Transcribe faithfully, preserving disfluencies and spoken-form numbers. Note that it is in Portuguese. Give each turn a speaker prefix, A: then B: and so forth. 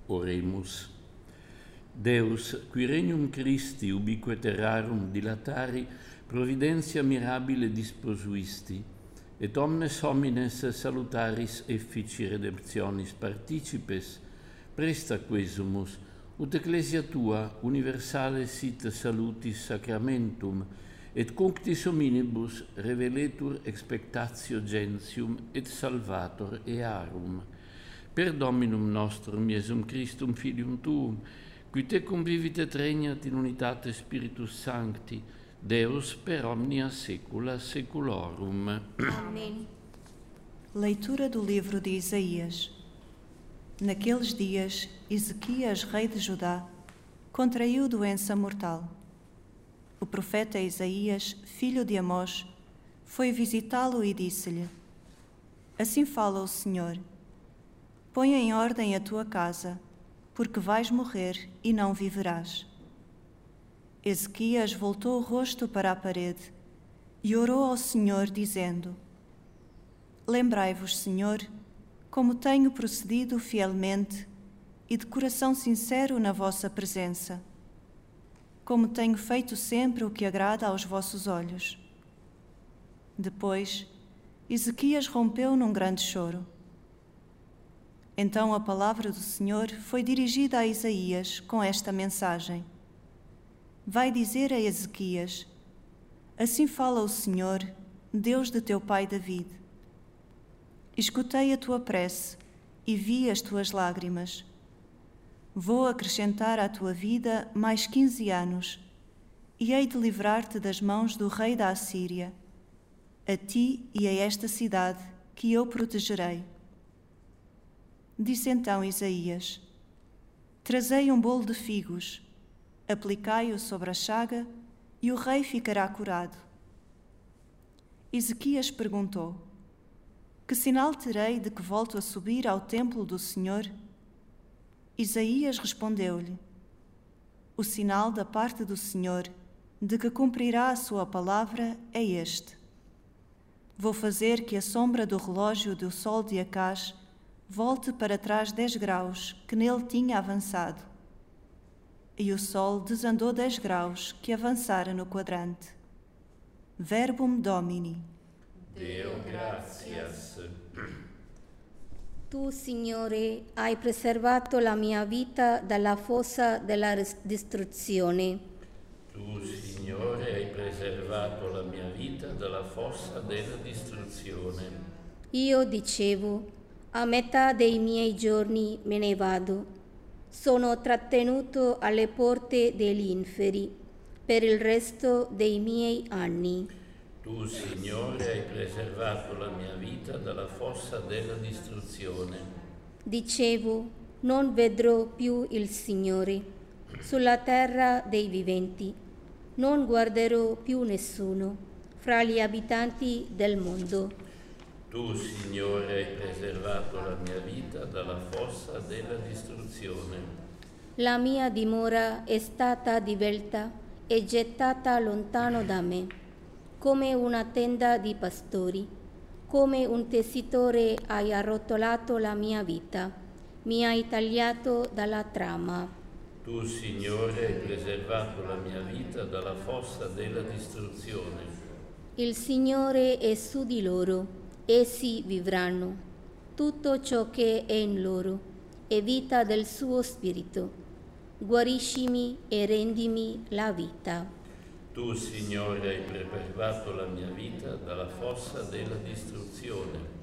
A: Oremus. Deus, qui regnum Christi ubique terrarum dilatari, providentia mirabile disposuisti, et omnes homines salutaris effici redemptionis participes, presta quesumus, ut ecclesia tua universale sit salutis sacramentum, et cunctis hominibus reveletur expectatio gentium et salvator earum. Per Dominum nostrum Iesum Christum Filium Tuum, qui te convivit et regnat in unitate Spiritus Sancti, Deus per omnia saecula saeculorum.
B: Amém.
C: Leitura do livro de Isaías. Naqueles dias, Ezequias, rei de Judá, contraiu doença mortal. O profeta Isaías, filho de Amós, foi visitá-lo e disse-lhe: Assim fala o Senhor: Põe em ordem a tua casa, porque vais morrer e não viverás. Ezequias voltou o rosto para a parede e orou ao Senhor, dizendo: Lembrai-vos, Senhor, como tenho procedido fielmente e de coração sincero na vossa presença, como tenho feito sempre o que agrada aos vossos olhos. Depois, Ezequias rompeu num grande choro. Então a palavra do Senhor foi dirigida a Isaías com esta mensagem: Vai dizer a Ezequias: Assim fala o Senhor, Deus de teu pai David. Escutei a tua prece e vi as tuas lágrimas. Vou acrescentar à tua vida mais quinze anos, e hei de livrar-te das mãos do rei da Assíria, a ti e a esta cidade que eu protegerei. Disse então Isaías: Trazei um bolo de figos, aplicai-o sobre a chaga, e o rei ficará curado. Ezequias perguntou: Que sinal terei de que volto a subir ao templo do Senhor? Isaías respondeu-lhe: O sinal da parte do Senhor, de que cumprirá a sua palavra, é este: Vou fazer que a sombra do relógio do sol de Acaz volte para trás dez graus, que nele tinha avançado. E o sol desandou dez graus, que avançara no quadrante. Verbum Domini.
A: Deo gratias.
B: Tu, Signore, hai preservato la mia vita dalla fossa della distruzione.
A: Tu, Signore, hai preservato la mia vita dalla fossa della distruzione.
B: Io dicevo: a metà dei miei giorni me ne vado. Sono trattenuto alle porte degli inferi per il resto dei miei anni.
A: Tu, Signore, hai preservato la mia vita dalla fossa della distruzione.
B: Dicevo: non vedrò più il Signore sulla terra dei viventi. Non guarderò più nessuno fra gli abitanti del mondo.
A: Tu, Signore, hai preservato la mia vita dalla fossa della distruzione.
B: La mia dimora è stata divelta e gettata lontano da me, come una tenda di pastori. Come un tessitore hai arrotolato la mia vita, mi hai tagliato dalla trama.
A: Tu, Signore, hai preservato la mia vita dalla fossa della distruzione.
B: Il Signore è su di loro. Essi vivranno. Tutto ciò che è in loro è vita del suo spirito. Guariscimi e rendimi la vita.
A: Tu, Signore, hai preservato la mia vita dalla fossa della distruzione.